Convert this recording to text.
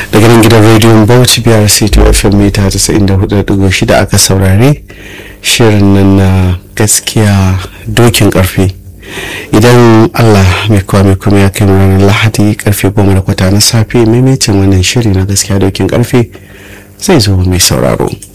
daga nan gidan rediyon Bauchi BRC2 FM mita 94.6 aka saurare shirin nan na gaskiya dokin karfe. Idan Allah mai kowa mai kuma ya kai mu ranar Lahadi karfe 10:15 na safe maimaitin wannan shiri na gaskiya dokin karfe zai zo mai sauraro.